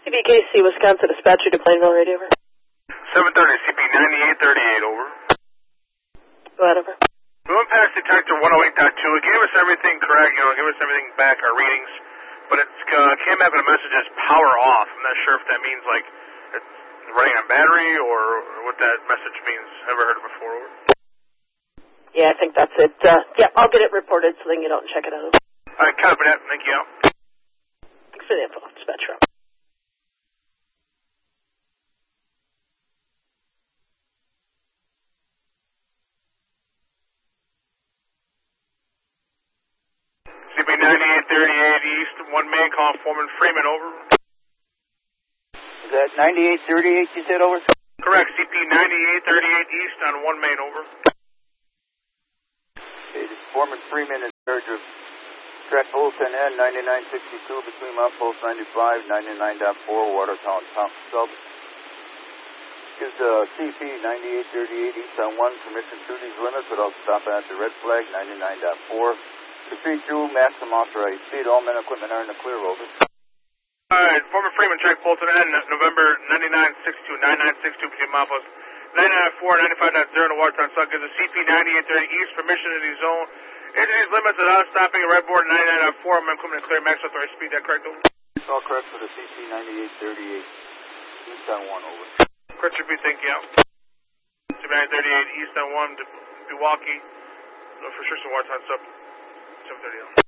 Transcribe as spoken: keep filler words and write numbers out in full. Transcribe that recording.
C B K C, Wisconsin dispatcher to Plainville radio, over. seven thirty, C P ninety-eight thirty-eight, over. Go ahead, over. We went past detector one oh eight point two. It gave us everything correct, you know, it gave us everything back, our readings. But it uh, came back with a message as power off. I'm not sure if that means, like, it's running on battery or what that message means. Ever heard it before, over? Yeah, I think that's it. Uh, yeah, I'll get it reported so they can get out and check it out. All right, copy that. Thank you. Thanks for the info, dispatcher. C B ninety-eight thirty-eight East, one main call, Foreman Freeman, over. Is that ninety-eight thirty-eight you said, over? Correct, C P ninety-eight thirty-eight East on one main, over. Okay, this is Foreman Freeman in charge of track bulletin N ninety-nine sixty-two between mount post ninety-five, ninety-nine point four, Watertown Top Sub. Gives uh, C P ninety-eight thirty-eight East on one permission to these limits without stopping at the red flag, ninety-nine point four. Proceed through maximum authorized speed. All men and equipment are in the clear, over. Alright, Foreman Freeman, track bulletin N, November ninety-nine sixty-two, ninety-nine sixty-two between mile post ninety-nine point four, ninety-five point zero to Watertown Sub. Gives a C P ninety-eight thirty East permission to these zone. Into these limits without stopping at red board ninety-nine point four. Men equipment clear, max authorized speed. That correct, over? It's all correct for the C P ninety-eight thirty-eight East on one, over. Correct, should be thank you. C P ninety-eight thirty-eight East on one to Milwaukee. No, for sure, some Watertown Sub. seven thirty.